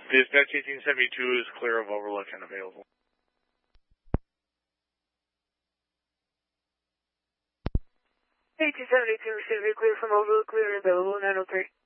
Dispatch 1872 is clear of Overlook and available. 1872 received clear from Overlook, clear and available, 903.